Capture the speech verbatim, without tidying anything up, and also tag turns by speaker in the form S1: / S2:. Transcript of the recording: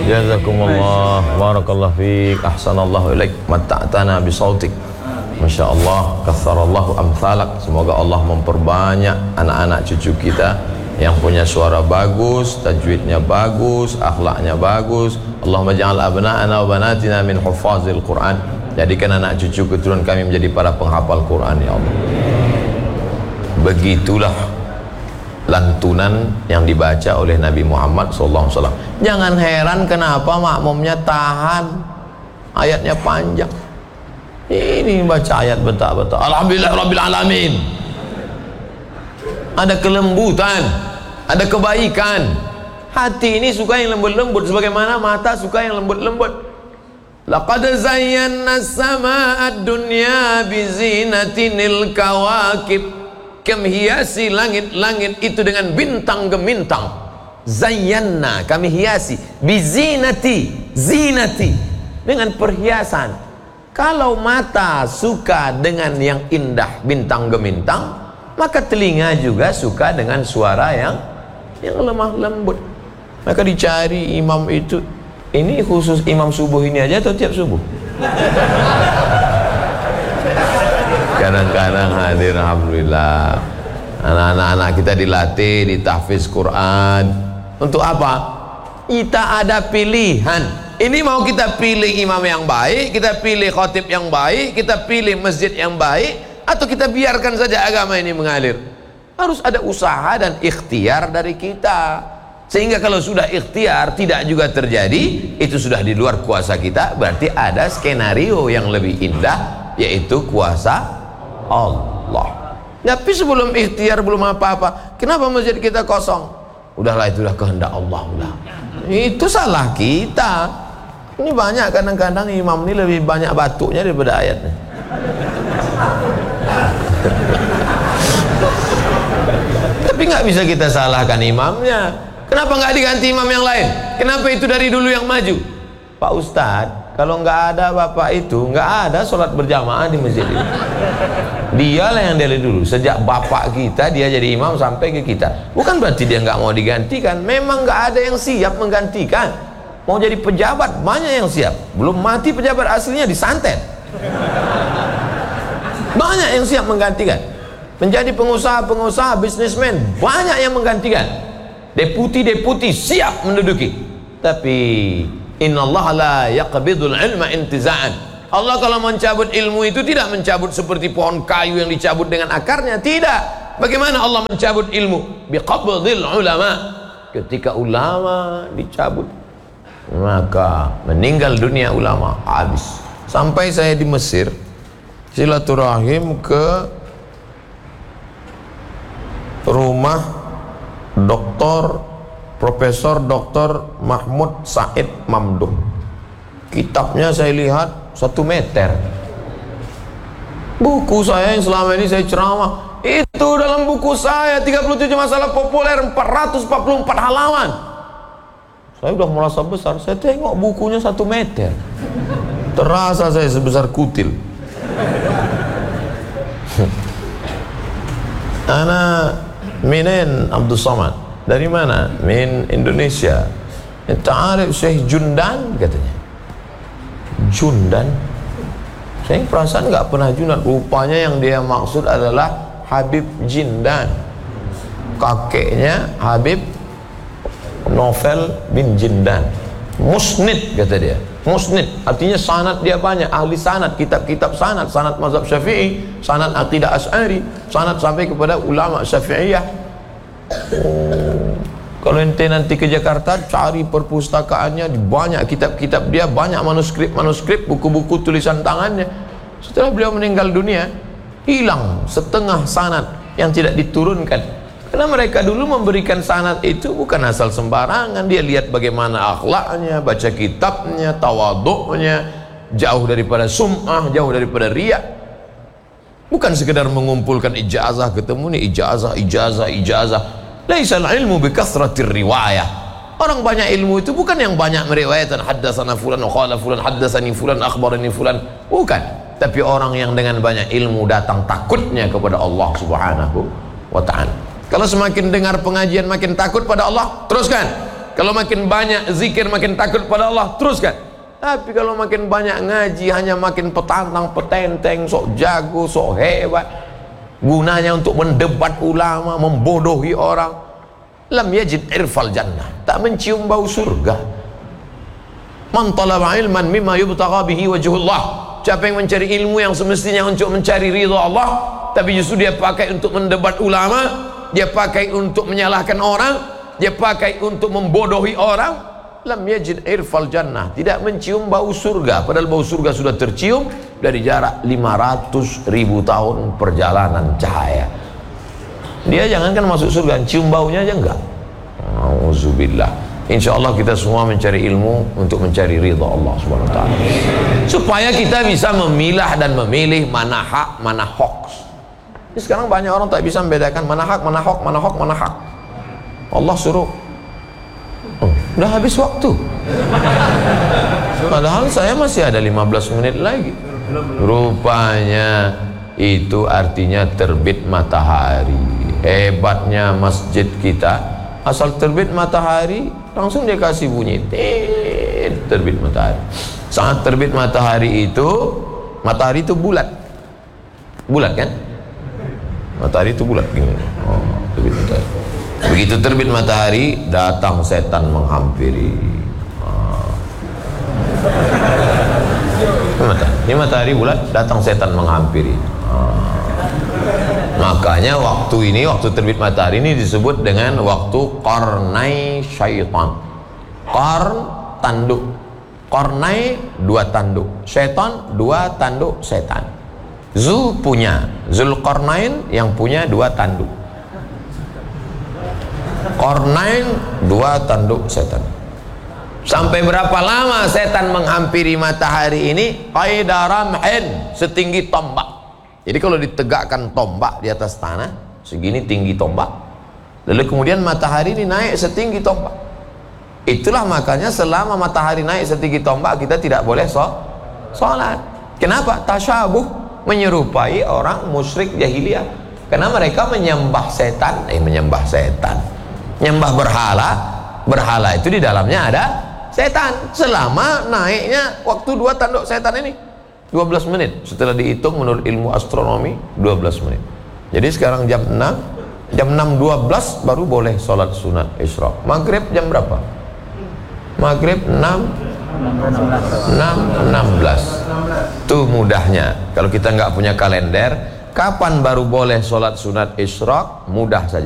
S1: Jazakumullah, barakallahu fiik, ahsanallahu ilaik, matta'tana bisautik. Masya Allah, katharallahu amthalak. Semoga Allah memperbanyak anak-anak cucu kita yang punya suara bagus, tajwidnya bagus, akhlaknya bagus. Allahumma ja'al abna'ana wa banatina min huffazil Quran. Jadikan anak cucu keturunan kami menjadi para penghafal Quran, ya Allah. Begitulah lantunan yang dibaca oleh Nabi Muhammad shallallahu alaihi wasallam. Jangan heran kenapa makmumnya tahan, ayatnya panjang. Ini baca ayat bentak-bentak, alhamdulillah rabbil alamin. Ada kelembutan, ada kebaikan. Hati ini suka yang lembut-lembut, sebagaimana mata suka yang lembut-lembut. Laqad zayyana as-samaa'a ad-dunya bi zinatinil kawakib. Kami hiasi langit-langit itu dengan bintang gemintang. Zayyana, kami hiasi bi zinati, zinati, dengan perhiasan. Kalau mata suka dengan yang indah bintang gemintang, maka telinga juga suka dengan suara yang yang lemah lembut. Maka dicari imam itu. Ini khusus imam subuh ini aja atau tiap subuh? Kadang-kadang hadir, alhamdulillah. Anak-anak kita dilatih, ditahfiz Quran. Untuk apa? Kita ada pilihan. Ini mau kita pilih imam yang baik, kita pilih khotib yang baik, kita pilih masjid yang baik, atau kita biarkan saja agama ini mengalir. Harus ada usaha dan ikhtiar dari kita. Sehingga kalau sudah ikhtiar tidak juga terjadi, itu sudah di luar kuasa kita. Berarti ada skenario yang lebih indah, yaitu kuasa Allah. Tapi sebelum ikhtiar belum apa-apa, kenapa masjid kita kosong? Udahlah, itulah kehendak Allah. Udah. Itu salah kita. Ini banyak kadang-kadang imam ini lebih banyak batuknya daripada ayatnya. Tapi nggak bisa kita salahkan imamnya. Kenapa nggak diganti imam yang lain? Kenapa itu dari dulu yang maju? Pak Ustadz, kalau nggak ada bapak itu, nggak ada sholat berjamaah di masjid ini. Dialah yang dari dulu. Sejak bapak kita dia jadi imam sampai ke kita. Bukan berarti dia nggak mau digantikan. Memang nggak ada yang siap menggantikan. Mau jadi pejabat banyak yang siap. Belum mati pejabat aslinya disantet. Banyak yang siap menggantikan. Menjadi pengusaha-pengusaha, bisnismen banyak yang menggantikan. Deputi-deputi siap menduduki. Tapi innallaha la yaqbidul ilma intiza'an. Allah kalau mencabut ilmu itu tidak mencabut seperti pohon kayu yang dicabut dengan akarnya. Tidak. Bagaimana Allah mencabut ilmu? Biqabdil ulama. Ketika ulama dicabut, maka meninggal dunia ulama, habis. Sampai saya di Mesir silaturahim ke rumah Doktor Profesor Doktor Mahmud Said Mamduh. Kitabnya saya lihat satu meter. Buku saya yang selama ini saya ceramah, itu dalam buku saya tiga puluh tujuh masalah populer, empat ratus empat puluh empat halaman. Saya udah merasa besar, saya tengok bukunya satu meter. Terasa saya sebesar kutil. Ana minen Abdul Somad. Dari mana? Min Indonesia. Ta'arif Syekh Jundan katanya. Jundan? Saya perasaan nggak pernah Jundan. Rupanya yang dia maksud adalah Habib Jindan. Kakeknya Habib Novel bin Jindan. Musnid kata dia. Musnid artinya sanad dia banyak, ahli sanad, kitab-kitab sanad, sanad mazhab Syafi'i, sanad aqidah Asy'ari, sanad sampai kepada ulama Syafi'iyah. Oh, kalau ente nanti ke Jakarta cari perpustakaannya, banyak kitab-kitab dia, banyak manuskrip-manuskrip, buku-buku tulisan tangannya. Setelah beliau meninggal dunia, hilang setengah sanad yang tidak diturunkan. Karena mereka dulu memberikan sanad itu bukan asal sembarangan. Dia lihat bagaimana akhlaknya, baca kitabnya, tawaduknya, jauh daripada sum'ah, jauh daripada riya. Bukan sekedar mengumpulkan ijazah, ketemu nih ijazah, ijazah, ijazah. Laisal ilmu bikasratir riwayah. Orang banyak ilmu itu bukan yang banyak meriwayatkan haddatsana fulan wa qala fulan haddatsani fulan akhbarani fulan. Bukan. Tapi orang yang dengan banyak ilmu datang takutnya kepada Allah Subhanahu wa ta'ala. Kalau semakin dengar pengajian makin takut pada Allah, teruskan. Kalau makin banyak zikir, makin takut pada Allah, teruskan. Tapi kalau makin banyak ngaji, hanya makin petantang, petenteng, sok jago, sok hebat, gunanya untuk mendebat ulama, membodohi orang, lam yajid irfal jannah, tak mencium bau surga. Man talaba ilman mimma yubtagha bihi wajhullah, siapa yang mencari ilmu yang semestinya untuk mencari ridha Allah, tapi justru dia pakai untuk mendebat ulama, dia pakai untuk menyalahkan orang, dia pakai untuk membodohi orang, lam yajid irfal jannah, tidak mencium bau surga. Padahal bau surga sudah tercium dari jarak lima ratus ribu tahun perjalanan cahaya. Dia jangankan masuk surga, cium baunya aja enggak. Auzubillah. Insyaallah kita semua mencari ilmu untuk mencari ridha Allah Subhanahu wa taala, supaya kita bisa memilah dan memilih mana hak, mana hoax. Ini sekarang banyak orang tak bisa membedakan mana hak, mana hoax, mana hoax, mana hak. Allah suruh, oh, udah habis waktu, padahal saya masih ada lima belas menit lagi. Rupanya itu artinya terbit matahari. Hebatnya masjid kita, asal terbit matahari langsung dia kasih bunyi, tit, terbit matahari. Saat terbit matahari itu, matahari itu bulat, bulat kan? Matahari itu bulat gini. Oh, terbit matahari. Begitu terbit matahari, datang setan menghampiri. Ah. Ini matahari bulat, datang setan menghampiri. Ah. Makanya waktu ini, waktu terbit matahari ini disebut dengan waktu qarnai syaitan. Qarn, tanduk. Qarnai, dua tanduk. Syaitan, dua tanduk setan. Zu punya, Zulqarnain yang punya dua tanduk. Qarnain, dua tanduk setan. Sampai berapa lama setan menghampiri matahari ini? Qaida ramhin, setinggi tombak. Jadi kalau ditegakkan tombak di atas tanah, segini tinggi tombak, lalu kemudian matahari ini naik setinggi tombak. Itulah makanya selama matahari naik setinggi tombak, kita tidak boleh sholat. Kenapa? Tasyabuh, menyerupai orang musyrik jahiliyah. Karena mereka menyembah setan, eh menyembah setan, nyembah berhala. Berhala itu di dalamnya ada setan. Selama naiknya waktu dua tanduk setan ini dua belas menit, setelah dihitung menurut ilmu astronomi dua belas menit. Jadi sekarang jam enam, jam enam dua belas baru boleh sholat sunat isyraq. Maghrib jam berapa? Maghrib enam enam belas. Tuh mudahnya. Kalau kita nggak punya kalender, kapan baru boleh sholat sunat isyraq? Mudah saja.